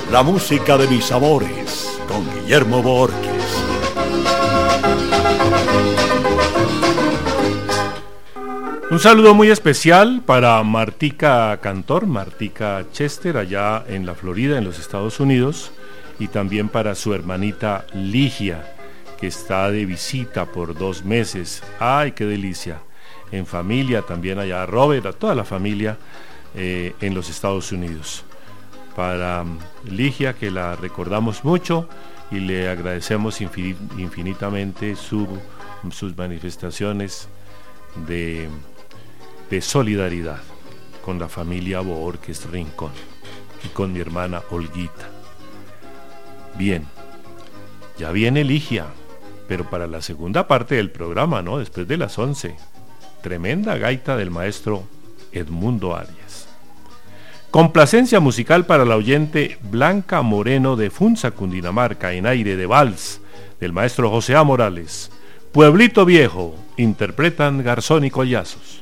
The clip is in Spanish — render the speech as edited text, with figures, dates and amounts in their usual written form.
La música de mis sabores, con Guillermo Borges. Un saludo muy especial para Martica Cantor, Martica Chester, allá en la Florida, en los Estados Unidos, y también para su hermanita Ligia, que está de visita por 2 meses. ¡Ay, qué delicia! En familia, también allá a Robert, a toda la familia en los Estados Unidos. Para Ligia, que la recordamos mucho y le agradecemos infinitamente sus manifestaciones de solidaridad con la familia Borges Rincón y con mi hermana Olguita. Bien, ya viene Ligia, pero para la segunda parte del programa, ¿no? Después de las 11, tremenda gaita del maestro Edmundo Arias. Complacencia musical para la oyente Blanca Moreno de Funza, Cundinamarca, en aire de vals del maestro José A. Morales. Pueblito Viejo, interpretan Garzón y Collazos.